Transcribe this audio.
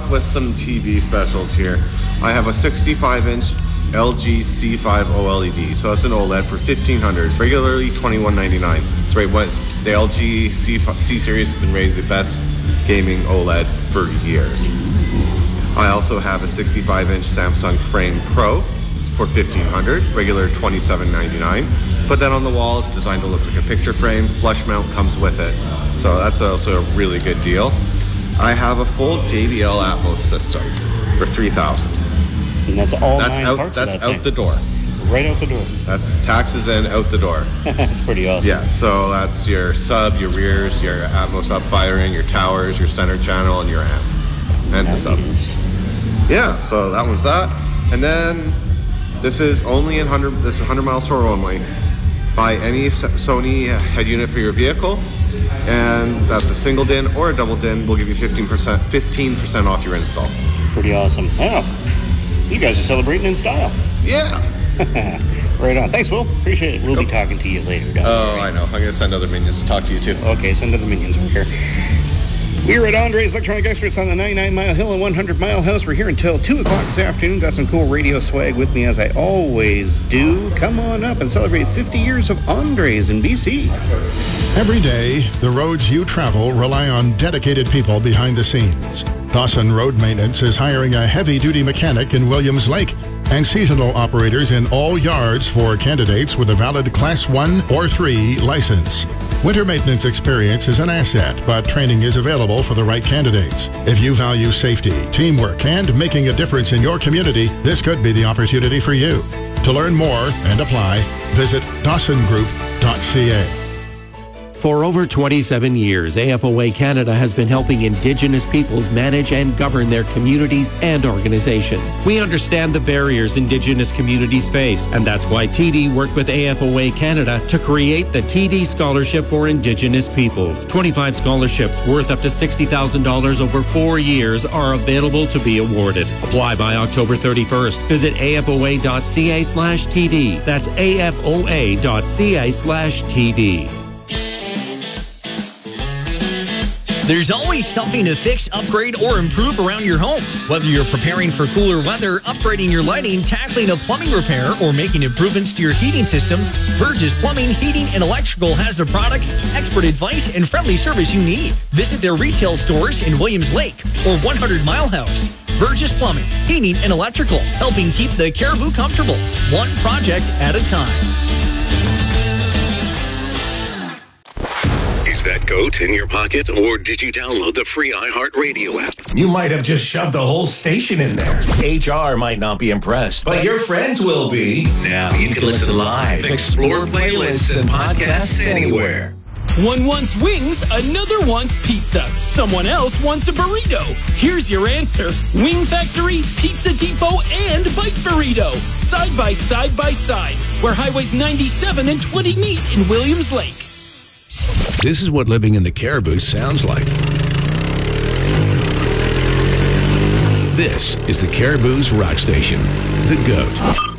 off with some TV specials here. I have a 65-inch LG C5 OLED. So that's an OLED for $1,500. It's regularly $21.99. It's right when the LG C-Series has been rated the best gaming OLED for years. I also have a 65-inch Samsung Frame Pro for $1,500, regular $27.99. Put that on the wall. It's designed to look like a picture frame. Flush mount comes with it. So that's also a really good deal. I have a full JBL Atmos system for $3,000. And that's all nine out, parts that's of that out thing. the door. Right out the door. That's taxes in, out the door. That's pretty awesome. Yeah, so that's your sub, your rears, your Atmos upfiring, your towers, your center channel, and your amp. And the sub. Yeah, so that was that. And then this is only in 100 mile store only. Buy any Sony head unit for your vehicle, and that's a single DIN or a double DIN. We'll give you 15% off your install. Pretty awesome. Wow. You guys are celebrating in style. Yeah. Right on. Thanks, Will. Appreciate it. We'll be talking to you later. I know. I'm going to send other minions to talk to you, too. Okay, send other minions over here. We're at Andre's Electronic Experts on the 99 Mile Hill and 100 Mile House. We're here until 2 o'clock this afternoon. Got some cool radio swag with me, as I always do. Come on up and celebrate 50 years of Andre's in BC. Every day, the roads you travel rely on dedicated people behind the scenes. Dawson Road Maintenance is hiring a heavy-duty mechanic in Williams Lake and seasonal operators in all yards for candidates with a valid Class 1 or 3 license. Winter maintenance experience is an asset, but training is available for the right candidates. If you value safety, teamwork, and making a difference in your community, this could be the opportunity for you. To learn more and apply, visit dawsongroup.ca. For over 27 years, AFOA Canada has been helping Indigenous peoples manage and govern their communities and organizations. We understand the barriers Indigenous communities face, and that's why TD worked with AFOA Canada to create the TD Scholarship for Indigenous Peoples. 25 scholarships worth up to $60,000 over 4 years are available to be awarded. Apply by October 31st. Visit afoa.ca/TD. That's afoa.ca/TD. There's always something to fix, upgrade, or improve around your home. Whether you're preparing for cooler weather, upgrading your lighting, tackling a plumbing repair, or making improvements to your heating system, Burgess Plumbing, Heating, and Electrical has the products, expert advice, and friendly service you need. Visit their retail stores in Williams Lake or 100 Mile House. Burgess Plumbing, Heating, and Electrical, helping keep the Caribou comfortable, one project at a time. Is that goat in your pocket, or did you download the free iHeartRadio app? You might have just shoved the whole station in there. HR might not be impressed, but your friends will be. Now you can listen live, explore playlists and podcasts anywhere. One wants wings, another wants pizza. Someone else wants a burrito. Here's your answer. Wing Factory, Pizza Depot, and Bite Burrito. Side by side by side, where highways 97 and 20 meet in Williams Lake. This is what living in the Caribou sounds like. This is the Caribou's rock station, The Goat.